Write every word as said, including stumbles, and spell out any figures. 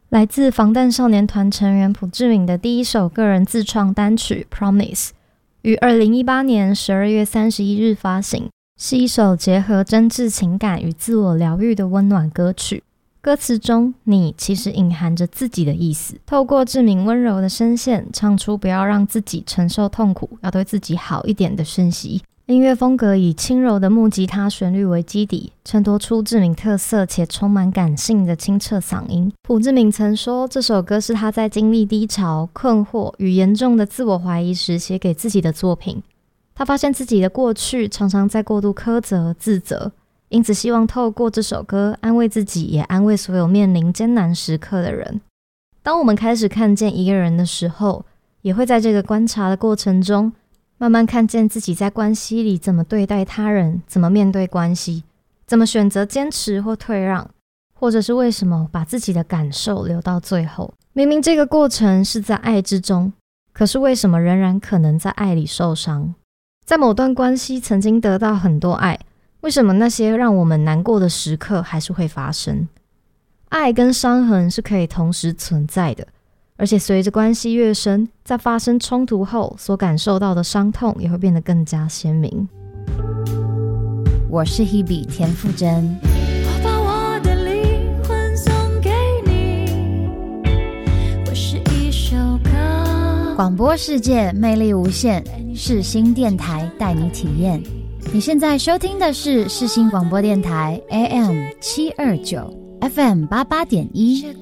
来自防弹少年团成员朴志敏的第一首个人自创单曲 Promise 于二零一八年十二月三十一日发行，是一首结合真挚情感与自我疗愈的温暖歌曲。歌词中你其实隐含着自己的意思，透过志敏温柔的声线唱出不要让自己承受痛苦，要对自己好一点的讯息。音乐风格以轻柔的木吉他旋律为基底，衬托出志敏特色且充满感性的清澈嗓音。朴志敏曾说，这首歌是他在经历低潮、困惑与严重的自我怀疑时写给自己的作品。他发现自己的过去常常在过度苛责、自责，因此希望透过这首歌安慰自己，也安慰所有面临艰难时刻的人。当我们开始看见一个人的时候，也会在这个观察的过程中慢慢看见自己在关系里怎么对待他人，怎么面对关系，怎么选择坚持或退让，或者是为什么把自己的感受留到最后。明明这个过程是在爱之中，可是为什么仍然可能在爱里受伤？在某段关系曾经得到很多爱，为什么那些让我们难过的时刻还是会发生？爱跟伤痕是可以同时存在的，而且随着关系越深，在发生冲突后所感受到的伤痛也会变得更加鲜明。 我是 Hebe 田馥甄， 我把我的灵魂送给你，我是一首歌。 广播世界魅力无限，世新电台带你体验。你现在收听的是世新广播电台 A M 七二九 F M 八八点一，